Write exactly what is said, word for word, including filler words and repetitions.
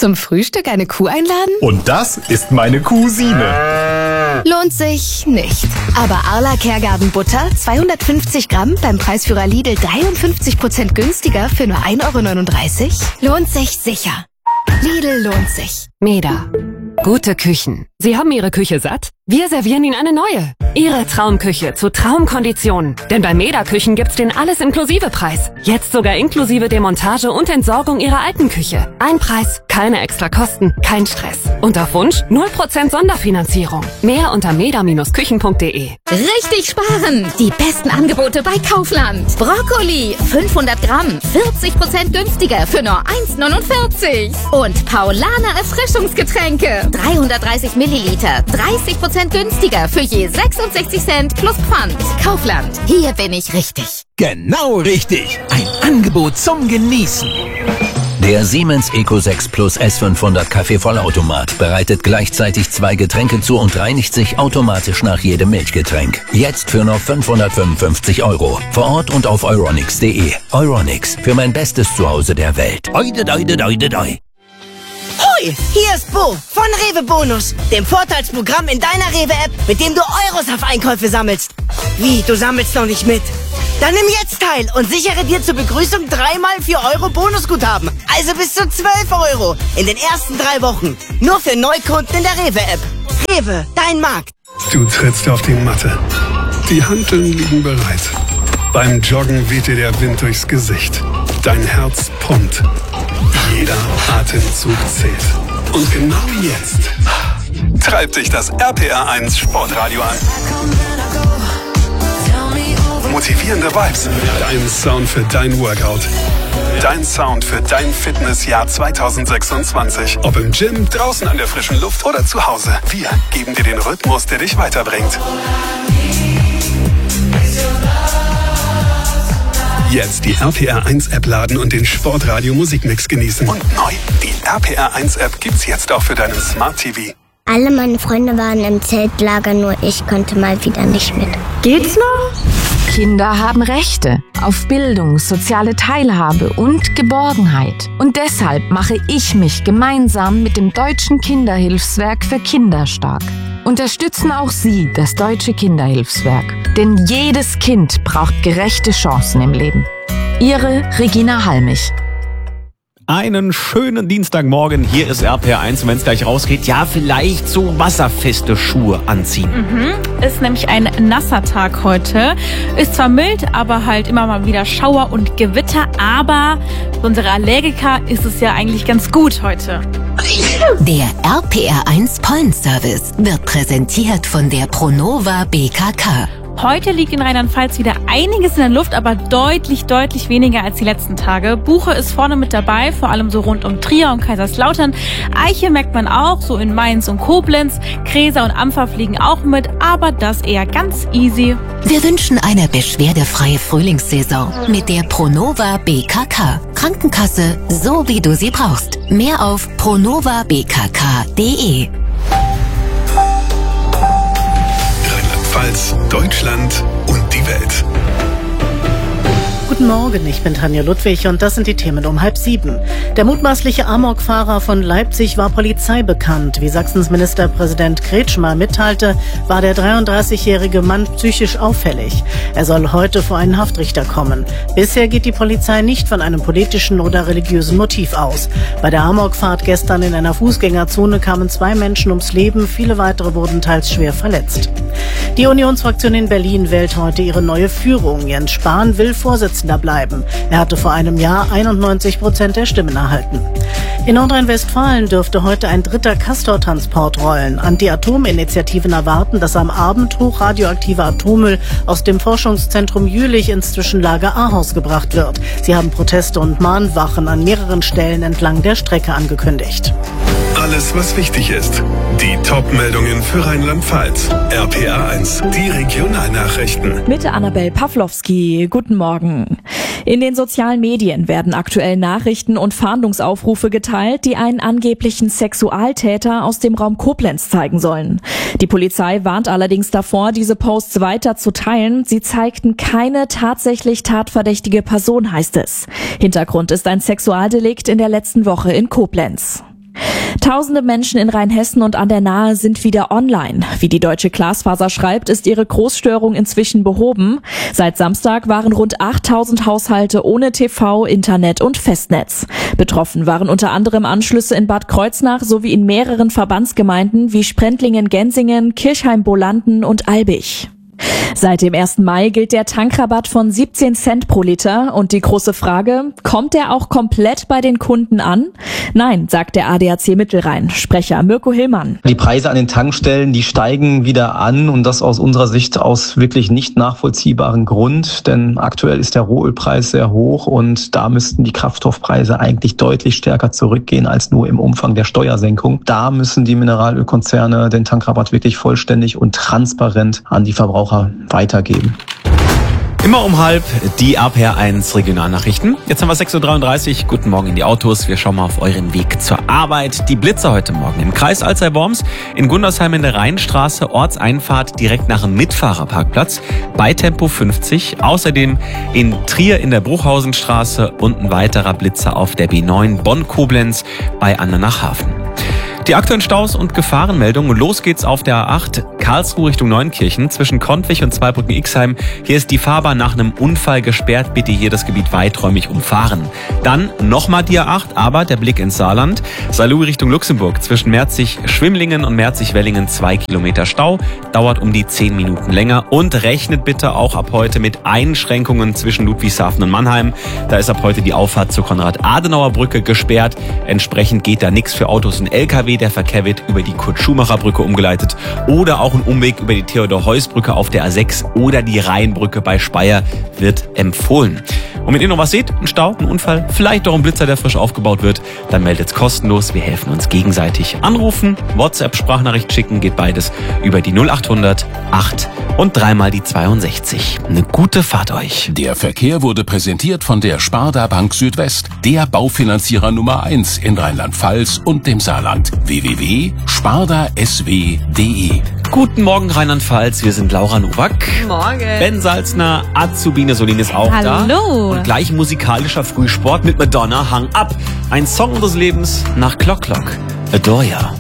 Zum Frühstück eine Kuh einladen? Und das ist meine Cousine. Lohnt sich nicht. Aber Arla Kergarten Butter, zweihundertfünfzig Gramm, beim Preisführer Lidl dreiundfünfzig Prozent günstiger für nur ein Euro neununddreißig? Lohnt sich sicher. Lidl lohnt sich. Meda. Gute Küchen. Sie haben Ihre Küche satt? Wir servieren Ihnen eine neue. Ihre Traumküche zu Traumkonditionen. Denn bei Meda Küchen gibt's den Alles-Inklusive-Preis. Jetzt sogar inklusive Demontage und Entsorgung Ihrer alten Küche. Ein Preis, keine extra Kosten, kein Stress. Und auf Wunsch null Prozent Sonderfinanzierung. Mehr unter meda Bindestrich küchen punkt de. Richtig sparen! Die besten Angebote bei Kaufland. Brokkoli, fünfhundert Gramm, vierzig Prozent günstiger für nur eins neunundvierzig. Und Paulaner Erfrischungsgetränke, dreihundertdreißig Milliliter, dreißig Prozent günstiger für je sechsundsechzig Cent plus Pfand. Kaufland, hier bin ich richtig. Genau richtig. Ein Angebot zum Genießen. Der Siemens Eco sechs Plus S fünfhundert Kaffeevollautomat bereitet gleichzeitig zwei Getränke zu und reinigt sich automatisch nach jedem Milchgetränk. Jetzt für nur fünfhundertfünfundfünfzig Euro. Vor Ort und auf euronics punkt de. Euronics, für mein bestes Zuhause der Welt. Oide, oide, oide, oide. Hoi, hier ist Bo von Rewe Bonus, dem Vorteilsprogramm in deiner Rewe-App, mit dem du Euros auf Einkäufe sammelst. Wie, du sammelst noch nicht mit? Dann nimm jetzt teil und sichere dir zur Begrüßung dreimal vier Euro Bonusguthaben. Also bis zu zwölf Euro in den ersten drei Wochen. Nur für Neukunden in der Rewe-App. Rewe, dein Markt. Du trittst auf die Matte. Die Hanteln liegen bereit. Beim Joggen weht dir der Wind durchs Gesicht. Dein Herz pumpt. Jeder Atemzug zählt. Und genau jetzt treibt dich das R P R eins Sportradio an. Motivierende Vibes. Dein Sound für dein Workout. Dein Sound für dein Fitnessjahr zwanzig sechsundzwanzig. Ob im Gym, draußen an der frischen Luft oder zu Hause. Wir geben dir den Rhythmus, der dich weiterbringt. Jetzt die R P R eins App laden und den Sportradio Musikmix genießen. Und neu, die R P R eins App gibt's jetzt auch für deinen Smart T V. Alle meine Freunde waren im Zeltlager, nur ich konnte mal wieder nicht mit. Geht's noch? Kinder haben Rechte auf Bildung, soziale Teilhabe und Geborgenheit. Und deshalb mache ich mich gemeinsam mit dem Deutschen Kinderhilfswerk für Kinder stark. Unterstützen auch Sie das Deutsche Kinderhilfswerk. Denn jedes Kind braucht gerechte Chancen im Leben. Ihre Regina Halmich. Einen schönen Dienstagmorgen, hier ist R P R eins und wenn es gleich rausgeht, ja vielleicht so wasserfeste Schuhe anziehen. Mhm. Ist nämlich ein nasser Tag heute. Ist zwar mild, aber halt immer mal wieder Schauer und Gewitter, aber für unsere Allergiker ist es ja eigentlich ganz gut heute. Der R P R eins Pollenservice wird präsentiert von der Pronova B K K. Heute liegt in Rheinland-Pfalz wieder einiges in der Luft, aber deutlich, deutlich weniger als die letzten Tage. Buche ist vorne mit dabei, vor allem so rund um Trier und Kaiserslautern. Eiche merkt man auch, so in Mainz und Koblenz. Gräser und Ampfer fliegen auch mit, aber das eher ganz easy. Wir wünschen eine beschwerdefreie Frühlingssaison mit der Pronova B K K. Krankenkasse, so wie du sie brauchst. Mehr auf pronova b k k punkt de. Rheinland-Pfalz, Deutschland und die Welt. Guten Morgen, ich bin Tanja Ludwig und das sind die Themen um halb sieben. Der mutmaßliche Amokfahrer von Leipzig war Polizei bekannt. Wie Sachsens Ministerpräsident Kretschmer mitteilte, war der dreiunddreißigjährige Mann psychisch auffällig. Er soll heute vor einen Haftrichter kommen. Bisher geht die Polizei nicht von einem politischen oder religiösen Motiv aus. Bei der Amokfahrt gestern in einer Fußgängerzone kamen zwei Menschen ums Leben, viele weitere wurden teils schwer verletzt. Die Unionsfraktion in Berlin wählt heute ihre neue Führung. Jens Spahn will Vorsitzender bleiben. Er hatte vor einem Jahr einundneunzig Prozent der Stimmen erhalten. In Nordrhein-Westfalen dürfte heute ein dritter Castor-Transport rollen. Anti-Atom-Initiativen erwarten, dass am Abend hochradioaktiver Atommüll aus dem Forschungszentrum Jülich ins Zwischenlager Ahaus gebracht wird. Sie haben Proteste und Mahnwachen an mehreren Stellen entlang der Strecke angekündigt. Alles, was wichtig ist. Die Top-Meldungen für Rheinland-Pfalz. R P R eins, die Regionalnachrichten. Mit Annabel Pawlowski. Guten Morgen. In den sozialen Medien werden aktuell Nachrichten und Fahndungsaufrufe geteilt, die einen angeblichen Sexualtäter aus dem Raum Koblenz zeigen sollen. Die Polizei warnt allerdings davor, diese Posts weiter zu teilen. Sie zeigten keine tatsächlich tatverdächtige Person, heißt es. Hintergrund ist ein Sexualdelikt in der letzten Woche in Koblenz. Tausende Menschen in Rheinhessen und an der Nahe sind wieder online. Wie die Deutsche Glasfaser schreibt, ist ihre Großstörung inzwischen behoben. Seit Samstag waren rund achttausend Haushalte ohne T V, Internet und Festnetz. Betroffen waren unter anderem Anschlüsse in Bad Kreuznach sowie in mehreren Verbandsgemeinden wie Sprendlingen, Gensingen, Kirchheim-Bolanden und Albig. Seit dem ersten Mai gilt der Tankrabatt von siebzehn Cent pro Liter und die große Frage, kommt der auch komplett bei den Kunden an? Nein, sagt der A D A C Mittelrhein. Sprecher Mirko Hillmann. Die Preise an den Tankstellen, die steigen wieder an und das aus unserer Sicht aus wirklich nicht nachvollziehbaren Grund, denn aktuell ist der Rohölpreis sehr hoch und da müssten die Kraftstoffpreise eigentlich deutlich stärker zurückgehen als nur im Umfang der Steuersenkung. Da müssen die Mineralölkonzerne den Tankrabatt wirklich vollständig und transparent an die Verbraucher weitergeben. Immer um halb die R P R eins Regionalnachrichten. Jetzt haben wir sechs Uhr dreiunddreißig. Guten Morgen in die Autos. Wir schauen mal auf euren Weg zur Arbeit. Die Blitzer heute Morgen im Kreis Alzey-Worms, in Gundersheim in der Rheinstraße, Ortseinfahrt direkt nach dem Mitfahrerparkplatz bei Tempo fünfzig. Außerdem in Trier in der Bruchhausenstraße und ein weiterer Blitzer auf der B neun Bonn-Koblenz bei Andernach-Hafen. Die aktuellen Staus und Gefahrenmeldungen. Los geht's auf der A acht Karlsruhe Richtung Neunkirchen zwischen Kontwig und Zweibrücken-Ixheim. Hier ist die Fahrbahn nach einem Unfall gesperrt. Bitte hier das Gebiet weiträumig umfahren. Dann nochmal die A acht, aber der Blick ins Saarland. Saarlouis Richtung Luxemburg zwischen Merzig-Schwimmlingen und Merzig-Wellingen zwei Kilometer Stau. Dauert um die zehn Minuten länger. Und rechnet bitte auch ab heute mit Einschränkungen zwischen Ludwigshafen und Mannheim. Da ist ab heute die Auffahrt zur Konrad-Adenauer-Brücke gesperrt. Entsprechend geht da nichts für Autos und L K W. Der Verkehr wird über die Kurt-Schumacher-Brücke umgeleitet oder auch ein Umweg über die Theodor-Heuss-Brücke auf der A sechs oder die Rheinbrücke bei Speyer wird empfohlen. Und wenn ihr noch was seht, ein Stau, ein Unfall, vielleicht auch ein Blitzer, der frisch aufgebaut wird, dann meldet's kostenlos. Wir helfen uns gegenseitig. Anrufen, WhatsApp-Sprachnachricht schicken, geht beides über die null achthundert acht und dreimal die zweiundsechzig. Eine gute Fahrt euch. Der Verkehr wurde präsentiert von der Sparda Bank Südwest, der Baufinanzierer Nummer eins in Rheinland-Pfalz und dem Saarland. w w w punkt sparda s w punkt d e. Guten Morgen Rheinland-Pfalz, wir sind Laura Nowak. Morgen. Ben Salzner, Azubine Solin ist auch Hallo. da. Und gleich musikalischer Frühsport mit Madonna, Hang Up. Ein Song des Lebens nach Clock Clock. Adore Ya.